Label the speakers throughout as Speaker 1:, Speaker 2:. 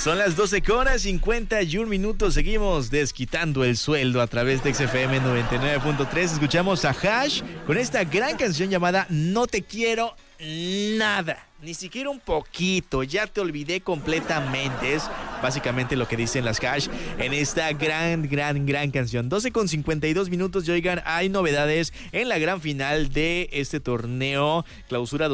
Speaker 1: Son las 12:51. Seguimos desquitando el sueldo a través de XFM 99.3. Escuchamos a Hash con esta gran canción llamada No Te Quiero Nada. Ni siquiera un poquito, ya te olvidé completamente. Es básicamente lo que dicen las Hash en esta gran canción. 12:52. Y oigan, hay novedades en la gran final de este torneo Clausura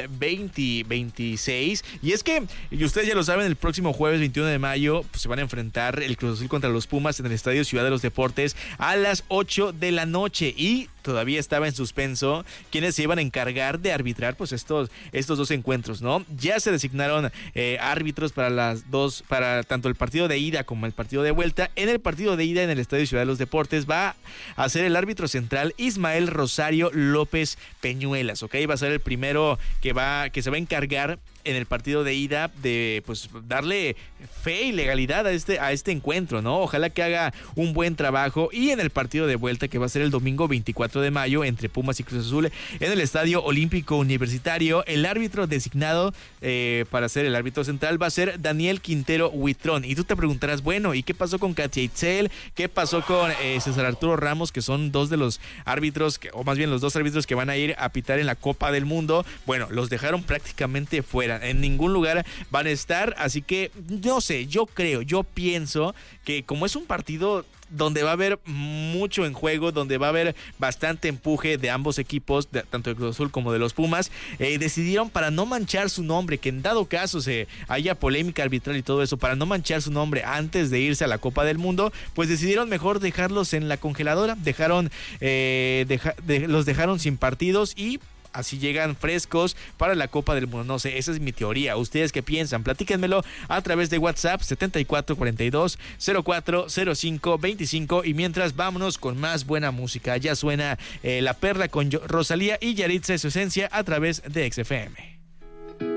Speaker 1: 2026. Y es que, y ustedes ya lo saben, el próximo jueves 21 de mayo pues, se van a enfrentar el Cruz Azul contra los Pumas en el Estadio Ciudad de los Deportes a las 8 de la noche. Y todavía estaba en suspenso quienes se iban a encargar de arbitrar pues estos dos encuentros, ¿no? Ya se designaron árbitros para tanto el partido de ida como el partido de vuelta. En el partido de ida en el Estadio Ciudad de los Deportes va a ser el árbitro central Ismael Rosario López Peñuelas, ¿ok? Va a ser el primero que se va a encargar en el partido de ida de pues darle fe y legalidad a este encuentro, ¿no? Ojalá que haga un buen trabajo. Y en el partido de vuelta, que va a ser el domingo 24 de mayo entre Pumas y Cruz Azul en el Estadio Olímpico Universitario, el árbitro designado para ser el árbitro central va a ser Daniel Quintero Huitrón. Y tú te preguntarás, bueno, ¿y qué pasó con Katia Itzel? ¿Qué pasó con César Arturo Ramos, que son dos de los árbitros, o más bien los dos árbitros que van a ir a pitar en la Copa del Mundo? Bueno, los dejaron prácticamente fuera. En ningún lugar van a estar, así que no sé, yo pienso que como es un partido donde va a haber mucho en juego, donde va a haber bastante empuje de ambos equipos, tanto de Cruz Azul como de los Pumas, decidieron, para no manchar su nombre, que en dado caso haya polémica arbitral y todo eso, para no manchar su nombre antes de irse a la Copa del Mundo, pues decidieron mejor dejarlos en la congeladora. Los dejaron sin partidos y así llegan frescos para la Copa del Mundo. No sé, esa es mi teoría. ¿Ustedes qué piensan? Platíquenmelo a través de WhatsApp 7442-040525. Y mientras, vámonos con más buena música. Ya suena La Perla con Rosalía y Yaritza, su esencia, a través de XFM.